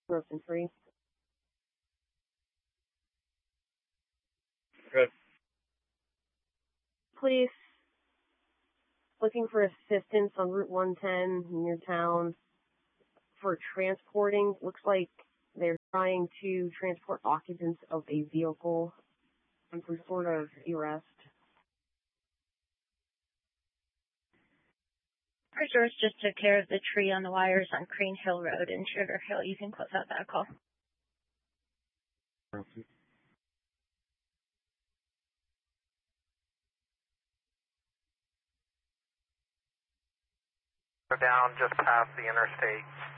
Infantry. Good. Police looking for assistance on Route 110 near town for transporting. Looks like they're trying to transport occupants of a vehicle and some sort of arrest. Resource just took care of the tree on the wires on Crane Hill Road in Sugar Hill. You can close out that call. Down just past the interstate.